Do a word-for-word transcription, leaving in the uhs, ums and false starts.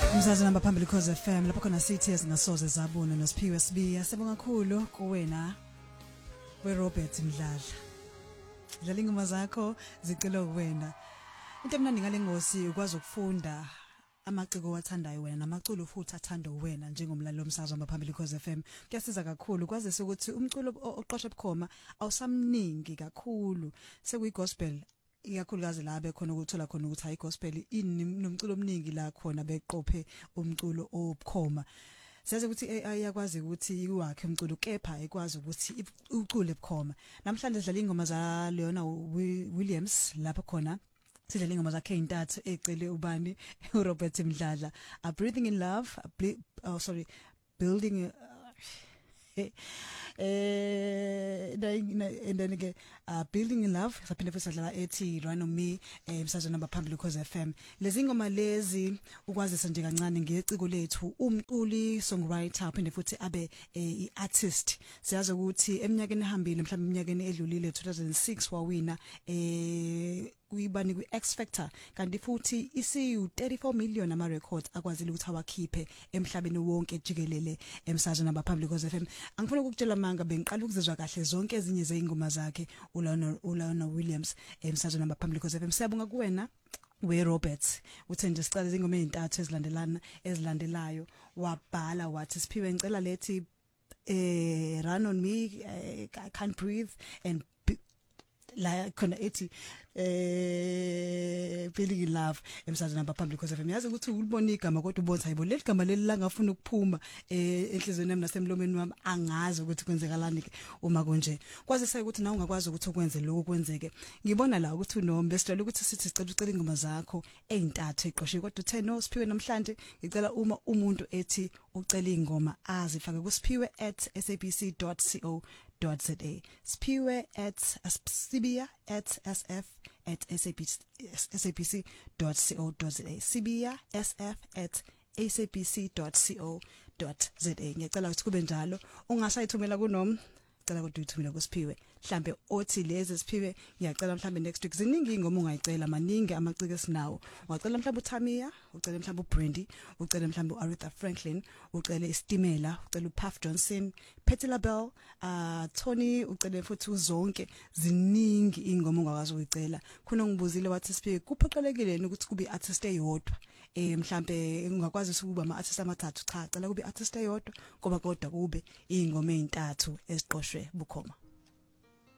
Umsakazo namba phambili Khoze F M lapho khona sithi ezingasoze zabona noSiphiwe Sibiya. Sibonga kakhulu kuwena we Robert Mdladla. Dlala ingoma zakho zicela kuwena. Into emnandi ngale ngosi ukwazi ukufunda amaciko wathandayo wena namaculo futhi athanda wena njengomlaleli omsakazo namba phambili Khoze F M. Kuyasiza kakhulu kwazise ukuthi umculo oqosha bukhoma awusamningi kakhulu sekuyi gospel ikakhulukazi la bekhona ukuthola khona ukuthi hayi gospel inomculo omningi la khona beqophe umculo obukhoma. Siyazi ukuthi iyakwazi ukuthi iwakhe umculo kepha ekwazi ukuthi ucule bukhoma. Namhlanje sidlala ingoma za Leona Williams lapha khona sidlala ingoma zakhe intathu ecele ubani uRobert Mdladla. A Breathing in Love, a ble- oh sorry, Building uh, eh and then again uh, Building in Love saphinde futhi sadlala ethi Run on Me emsakazo namba phambili Khoze F M. Lezi ngoma lezi ukwazisa nje kancane ngeciko lethu umculi songwriter aphinde futhi abe iartist. Siyazi ukuthi eminyakeni ehambile mhlawumbe eminyakeni edlulile two thousand six wawina eh kuyibani ku X Factor kanti futhi isi thirty-four million ama records akwazile ukuthi awakhiphe emhlabeni wonke jikelele emsakazo namba phambili Khoze F M. Angifuna ukukutshela manga bengiqala ukuzizwa kahle zonke ezinye zeingoma zakhe uLeona uLeona Williams emsakazo namba phambili Khoze F M. Siyabonga kuwena we Robert uthe nje sicala izingoma ezintathu ezilandelana ezilandelayo wabhala wathi Siphiwe ngicela lethi eh Run on Me, uh, I Can't Breathe and la khona ethi eh Building in Love emsakazo namba phambili Khoze F M. Yazi ukuthi ulibona igama kodwa ubona hayibo leli gama leli la ngafuna ukuphuma eh enhlizweni yami nasemlomeni wami angazi ukuthi kwenzekalani ke uma konje. Kwazisa ukuthi nawe ungakwazi ukuthi ukwenze lokho kwenzeke. Ngibona la ukuthi unombe sicela ukuthi sithi sicela ucela ingoma zakho ezintathu eqoshiwe kodwa uthe no Siphiwe namhlanje ngicela uma umuntu ethi ucela ingoma azifake ku Siphiwe at sabc dot co dot za Siphiwe at Sibiya at sf at sabc dot co dot za Sibiya sf at sabc dot co dot za. Ngiyacela ukuthi kube njalo ungasayithumela kunom cela kodwa uyithumela kuSiphiwe mhlambe othi lezi Siphiwe ngiyacela mhlambe next week ziningi ingoma ungayicela maningi amaciko esinawo wacela mhlambe uTamia ucela mhlambe uBrandy ucela mhlambe uAretha Franklin ucela iStimela ucela uPuff Johnson Patti LaBelle uh Tony ucela futhi uzonke ziningi ingoma ungakwazi ukuyicela khona ngibuzile wathi Siphiwe kuphoqelekile ukuthi kube artist eyodwa eh mhlambe ungakwazi ukuba ama artist amathathu cha cela kube artist eyodwa ngoba kodwa kube ingoma ezintathu eziqoshwe bukhoma.